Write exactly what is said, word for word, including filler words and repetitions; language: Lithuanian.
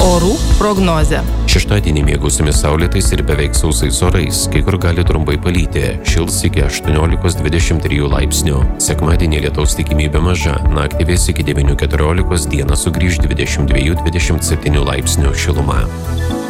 Orų prognozė. Šeštadienį mėgausimės saulėtais ir beveik sausais orais, kai kur gali trumpai palyti, šils iki aštuoniolikos dvidešimt trijų laipsnių. Sekmadienį lietaus tikimybė maža, naktį vės iki devynių keturiolikos, dieną sugrįž dvidešimt dviejų dvidešimt septynių laipsnių šiluma.